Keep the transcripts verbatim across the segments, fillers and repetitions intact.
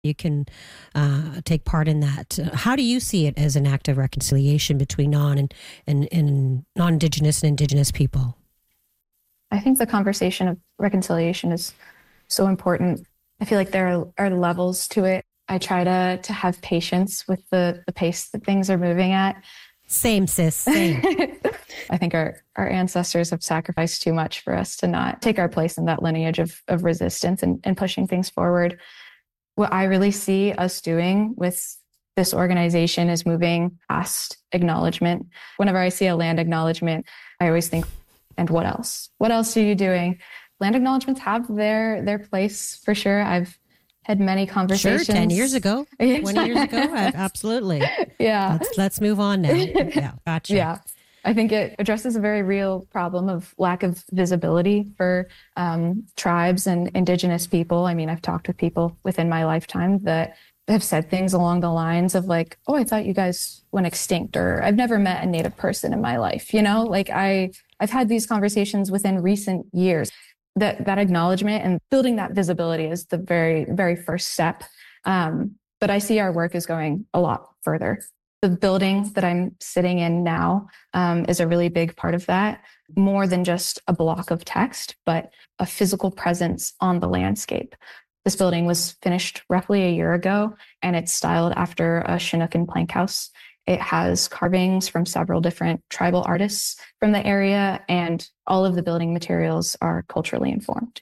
you can uh, take part in that. How do you see it as an act of reconciliation between non and, and, and non-Indigenous and Indigenous people? I think the conversation of reconciliation is so important. I feel like there are, are levels to it. I try to to have patience with the, the pace that things are moving at. Same, sis, same. I think our, our ancestors have sacrificed too much for us to not take our place in that lineage of, of resistance and, and pushing things forward. What I really see us doing with this organization is moving past acknowledgement. Whenever I see a land acknowledgement, I always think, and what else? What else are you doing? Land acknowledgements have their their place for sure. I've had many conversations. Sure, ten years ago, twenty years ago, absolutely. Yeah. Let's, let's move on now. Yeah, gotcha. Yeah. I think it addresses a very real problem of lack of visibility for um, tribes and Indigenous people. I mean, I've talked with people within my lifetime that have said things along the lines of like, oh, I thought you guys went extinct, or I've never met a Native person in my life. You know, like I, I've had these conversations within recent years. That, that acknowledgement and building that visibility is the very, very first step. Um, but I see our work is going a lot further. The building that I'm sitting in now um, is a really big part of that, more than just a block of text, but a physical presence on the landscape. This building was finished roughly a year ago, and it's styled after a Chinook and plank house. It has carvings from several different tribal artists from the area, and all of the building materials are culturally informed.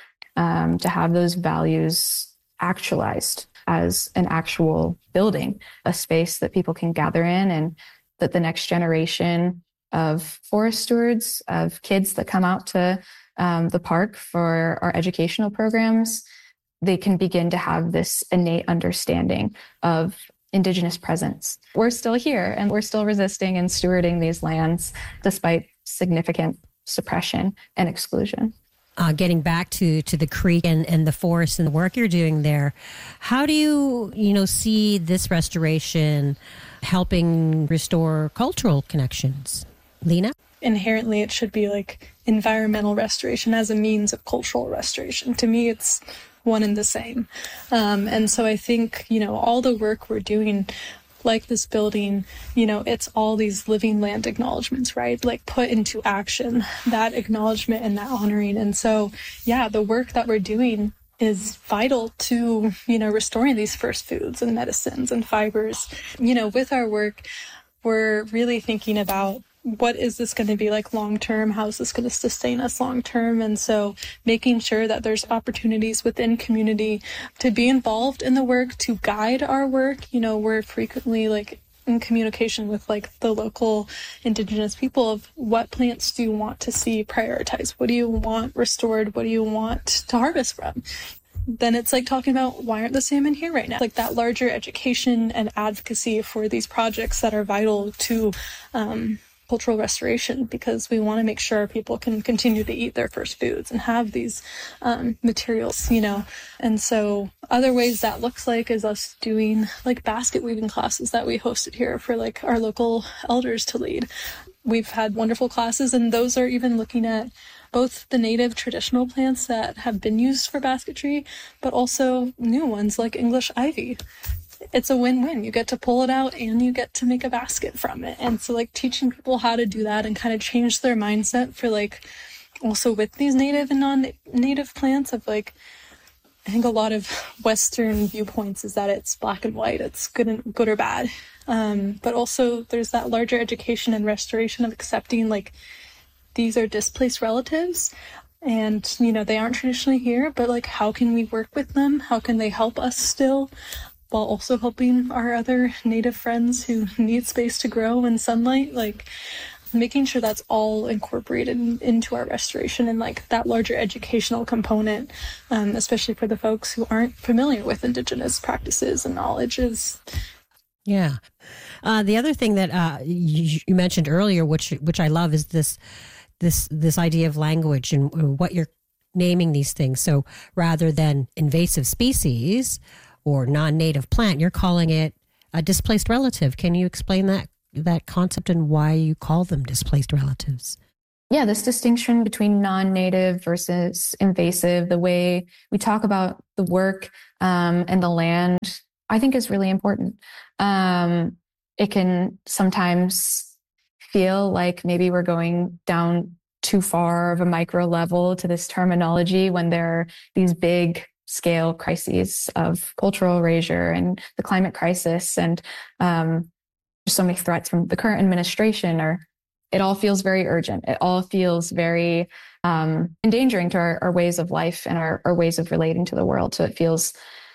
Um, to have those values actualized as an actual building, a space that people can gather in, and that the next generation of forest stewards, of kids that come out to um, the park for our educational programs, they can begin to have this innate understanding of Indigenous presence. We're still here and we're still resisting and stewarding these lands despite significant suppression and exclusion. Uh, getting back to, to the creek and, and the forest and the work you're doing there, how do you, you know, see this restoration helping restore cultural connections? Lena? Inherently, it should be like environmental restoration as a means of cultural restoration. To me, it's one and the same. Um, and so I think, you know, all the work we're doing, like this building, you know, it's all these living land acknowledgements, right? Like put into action, that acknowledgement and that honoring. And so, yeah, the work that we're doing is vital to, you know, restoring these first foods and medicines and fibers. You know, with our work, we're really thinking about what is this going to be like long term? How is this going to sustain us long term? And so making sure that there's opportunities within community to be involved in the work, to guide our work. You know, we're frequently like in communication with like the local Indigenous people of what plants do you want to see prioritized? What do you want restored? What do you want to harvest from? Then it's like talking about why aren't the salmon here right now? Like that larger education and advocacy for these projects that are vital to um, cultural restoration, because we want to make sure people can continue to eat their first foods and have these um, materials, you know. And so other ways that looks like is us doing like basket weaving classes that we hosted here for like our local elders to lead. We've had wonderful classes, and those are even looking at both the native traditional plants that have been used for basketry, but also new ones like English ivy. It's a win-win. You get to pull it out and you get to make a basket from it. And so like teaching people how to do that and kind of change their mindset for like also with these native and non-native plants of like, I think a lot of Western viewpoints is that it's black and white, it's good and good or bad. Um, but also there's that larger education and restoration of accepting like these are displaced relatives and, you know, they aren't traditionally here, but like how can we work with them? How can they help us still? While also helping our other native friends who need space to grow and sunlight, like making sure that's all incorporated in, into our restoration and like that larger educational component, um, especially for the folks who aren't familiar with Indigenous practices and knowledge is. Yeah. Uh, the other thing that uh, you, you mentioned earlier, which which I love, is this this this idea of language and what you're naming these things. So rather than invasive species or non-native plant, you're calling it a displaced relative. Can you explain that that concept and why you call them displaced relatives? yeah, this distinction between non-native versus invasive, the way we talk about the work um, and the land, I think is really important. Um, it can sometimes feel like maybe we're going down too far of a micro level to this terminology when there are these big scale crises of cultural erasure and the climate crisis and um, so many threats from the current administration, or it all feels very urgent. It all feels very um, endangering to our, our ways of life and our, our ways of relating to the world. So it feels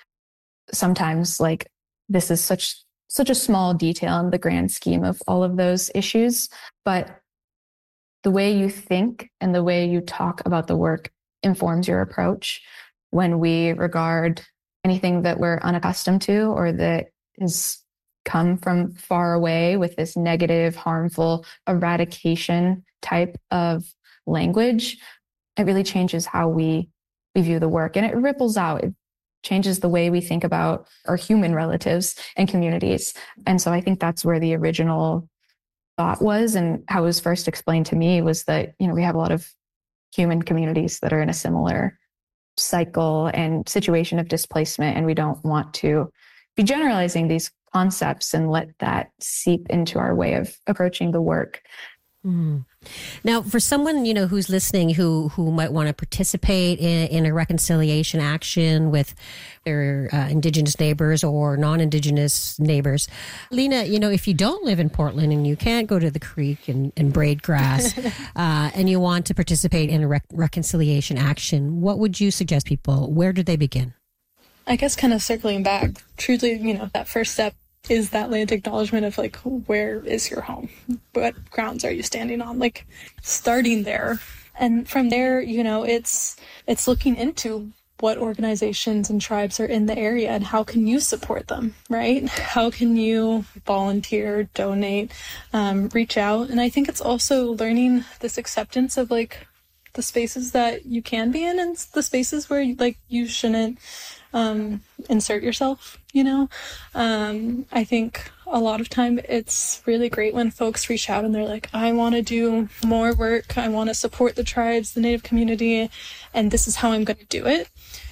sometimes like this is such such a small detail in the grand scheme of all of those issues. But the way you think and the way you talk about the work informs your approach when we regard anything that we're unaccustomed to or that is come from far away with this negative, harmful eradication type of language. It really changes how we, we view the work, and it ripples out. It changes the way we think about our human relatives and communities. And so I think that's where the original thought was, and how it was first explained to me was that, you know, we have a lot of human communities that are in a similar cycle and situation of displacement, and we don't want to be generalizing these concepts and let that seep into our way of approaching the work. Mm. Now, for someone, you know, who's listening, who who might want to participate in, in a reconciliation action with their uh, Indigenous neighbors or non-Indigenous neighbors, Lena, you know, if you don't live in Portland and you can't go to the creek and, and braid grass, uh, and you want to participate in a rec- reconciliation action, what would you suggest people? Where do they begin? I guess kind of circling back, truly, you know, that first step is that land acknowledgement of like, where is your home? What grounds are you standing on? Like starting there. And from there, you know, it's, it's looking into what organizations and tribes are in the area and how can you support them, right? How can you volunteer, donate, um, reach out? And I think it's also learning this acceptance of like the spaces that you can be in and the spaces where like you shouldn't Um, insert yourself, you know. Um, I think a lot of time it's really great when folks reach out and they're like, I want to do more work. I want to support the tribes, the Native community, and this is how I'm going to do it.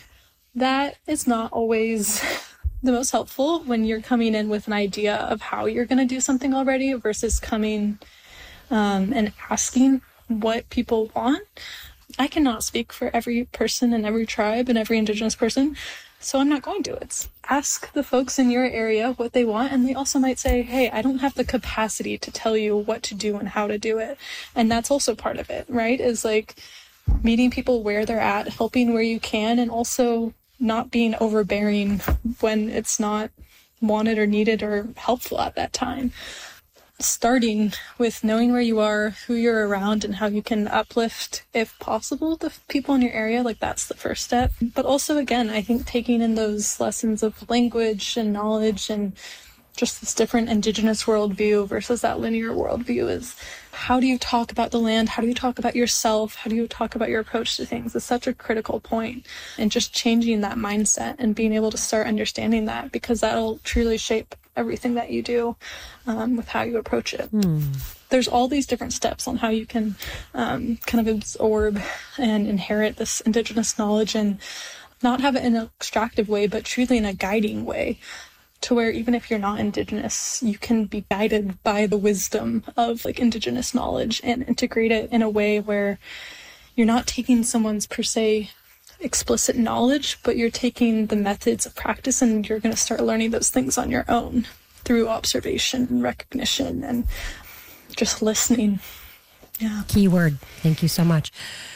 That is not always the most helpful when you're coming in with an idea of how you're going to do something already versus coming um, and asking what people want. I cannot speak for every person and every tribe and every Indigenous person, so I'm not going to. It's ask the folks in your area what they want, and they also might say, hey, I don't have the capacity to tell you what to do and how to do it. And that's also part of it, right? Is like meeting people where they're at, helping where you can, and also not being overbearing when it's not wanted or needed or helpful at that time. Starting with knowing where you are, who you're around, and how you can uplift, if possible, the people in your area. Like that's the first step. But also, again, I think taking in those lessons of language and knowledge and just this different Indigenous worldview versus that linear worldview is how do you talk about the land? How do you talk about yourself? How do you talk about your approach to things? It's such a critical point. And just changing that mindset and being able to start understanding that, because that'll truly shape everything that you do um, with how you approach it. Mm. There's all these different steps on how you can um, kind of absorb and inherit this Indigenous knowledge and not have it in an extractive way, but truly in a guiding way, to where even if you're not Indigenous, you can be guided by the wisdom of like Indigenous knowledge and integrate it in a way where you're not taking someone's per se explicit knowledge, but you're taking the methods of practice and you're going to start learning those things on your own through observation and recognition and just listening. Yeah. Keyword. Thank you so much.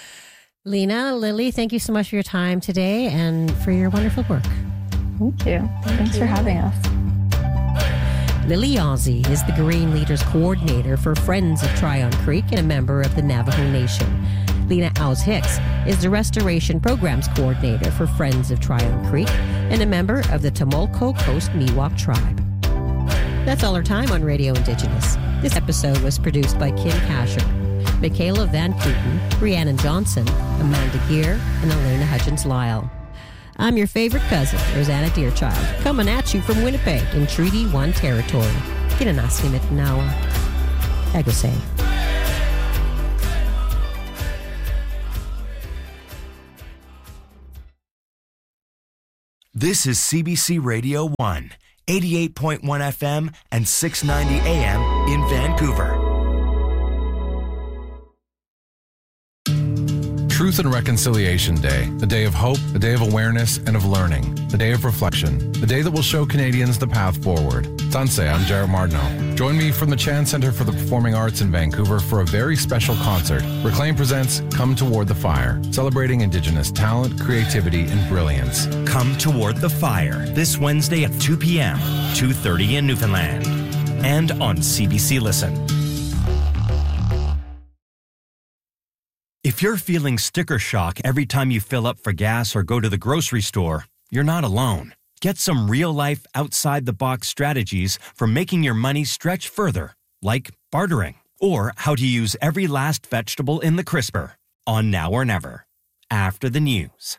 Lena, Lily, thank you so much for your time today and for your wonderful work. Thank you. Thank Thanks you. for having us. Lily Ozzie is the Green Leaders Coordinator for Friends of Tryon Creek and a member of the Navajo Nation. Lena Owls Hicks is the Restoration Programs Coordinator for Friends of Tryon Creek and a member of the Tumulco Coast Miwok Tribe. That's all our time on Radio Indigenous. This episode was produced by Kim Kasher, Michaela Van Kooten, Rhiannon Johnson, Amanda Gear, and Elena Hudgens-Lyle. I'm your favorite cousin, Rosanna Deerchild, coming at you from Winnipeg in Treaty one territory. Kinanaskimit Nawa. Agosay. This is C B C Radio one, eighty-eight point one F M and six ninety A M in Vancouver. Truth and Reconciliation Day, a day of hope, a day of awareness and of learning, a day of reflection, the day that will show Canadians the path forward. Tanse, I'm Jared Martineau. Join me from the Chan Centre for the Performing Arts in Vancouver for a very special concert. Reclaim presents Come Toward the Fire, celebrating Indigenous talent, creativity, and brilliance. Come Toward the Fire, this Wednesday at two p.m., two thirty in Newfoundland, and on C B C Listen. If you're feeling sticker shock every time you fill up for gas or go to the grocery store, you're not alone. Get some real-life, outside-the-box strategies for making your money stretch further, like bartering, or how to use every last vegetable in the crisper, on Now or Never, after the news.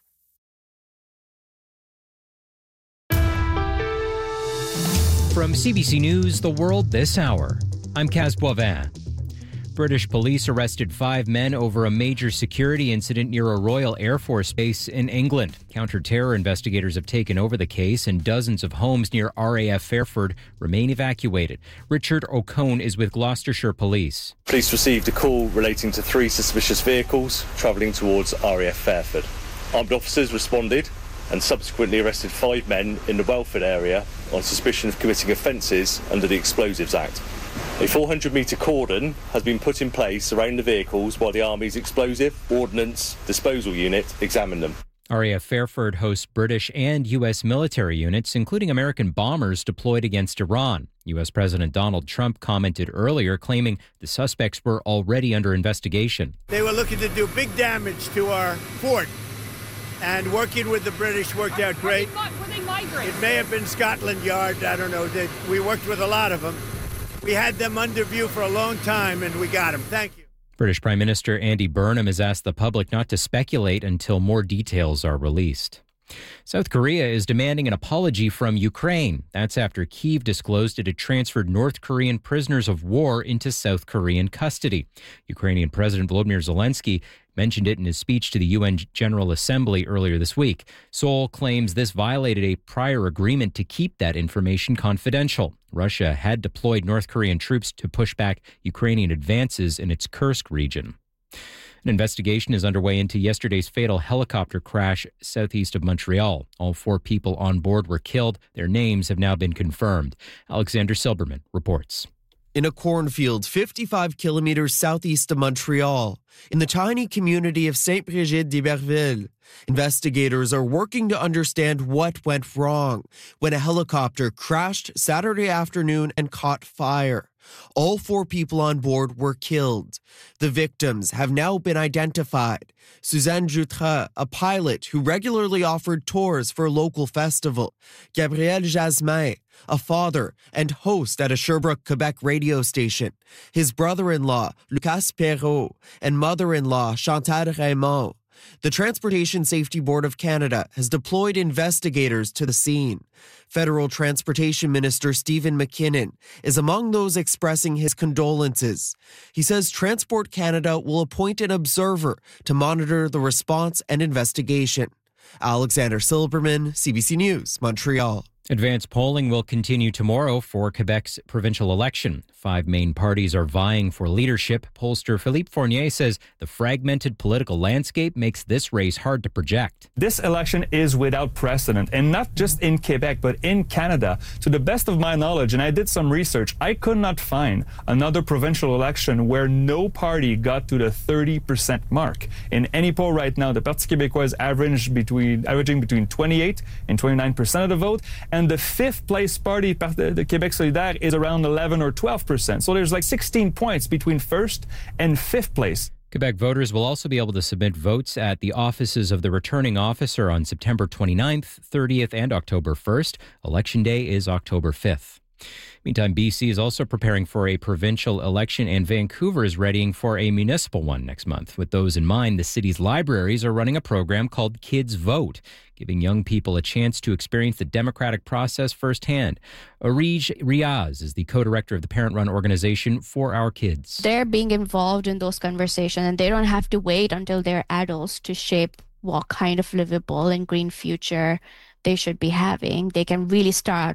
From C B C News, The World This Hour, I'm Kaz Boivin. British police arrested five men over a major security incident near a Royal Air Force base in England. Counter-terror investigators have taken over the case, and dozens of homes near R A F Fairford remain evacuated. Richard O'Cone is with Gloucestershire Police. Police received a call relating to three suspicious vehicles travelling towards R A F Fairford. Armed officers responded and subsequently arrested five men in the Welford area on suspicion of committing offences under the Explosives Act. A four hundred metre cordon has been put in place around the vehicles while the Army's Explosive Ordnance Disposal Unit examine them. R A F Fairford hosts British and U S military units, including American bombers deployed against Iran. U S President Donald Trump commented earlier, claiming the suspects were already under investigation. They were looking to do big damage to our fort, and working with the British worked out great. Were they migrants? It may have been Scotland Yard, I don't know. They, we worked with a lot of them. We had them under view for a long time, and we got them. Thank you. British Prime Minister Andy Burnham has asked the public not to speculate until more details are released. South Korea is demanding an apology from Ukraine. That's after Kyiv disclosed it had transferred North Korean prisoners of war into South Korean custody. Ukrainian President Volodymyr Zelensky mentioned it in his speech to the U N General Assembly earlier this week. Seoul claims this violated a prior agreement to keep that information confidential. Russia had deployed North Korean troops to push back Ukrainian advances in its Kursk region. An investigation is underway into yesterday's fatal helicopter crash southeast of Montreal. All four people on board were killed. Their names have now been confirmed. Alexander Silberman reports. In a cornfield fifty-five kilometers southeast of Montreal, in the tiny community of Saint-Brigitte-d'Iberville, investigators are working to understand what went wrong when a helicopter crashed Saturday afternoon and caught fire. All four people on board were killed. The victims have now been identified. Suzanne Jutra, a pilot who regularly offered tours for a local festival. Gabriel Jasmin, a father and host at a Sherbrooke, Quebec radio station. His brother-in-law, Lucas Perrault, and mother-in-law, Chantal Raymond. The Transportation Safety Board of Canada has deployed investigators to the scene. Federal Transportation Minister Stephen McKinnon is among those expressing his condolences. He says Transport Canada will appoint an observer to monitor the response and investigation. Alexander Silberman, C B C News, Montreal. Advanced polling will continue tomorrow for Quebec's provincial election. Five main parties are vying for leadership. Pollster Philippe Fournier says the fragmented political landscape makes this race hard to project. This election is without precedent, and not just in Quebec, but in Canada. To the best of my knowledge, and I did some research, I could not find another provincial election where no party got to the thirty percent mark. In any poll right now, the Parti Québécois is average between, averaging between twenty-eight and twenty-nine percent of the vote, and the fifth place party, the Québec Solidaire, is around eleven or twelve percent. So there's like sixteen points between first and fifth place. Quebec voters will also be able to submit votes at the offices of the returning officer on September twenty-ninth, thirtieth, and October first. Election Day is October fifth. Meantime, B C is also preparing for a provincial election, and Vancouver is readying for a municipal one next month. With those in mind, the city's libraries are running a program called Kids Vote, giving young people a chance to experience the democratic process firsthand. Arij Riaz is the co-director of the parent-run organization For Our Kids. They're being involved in those conversations, and they don't have to wait until they're adults to shape what kind of livable and green future they should be having, they can really start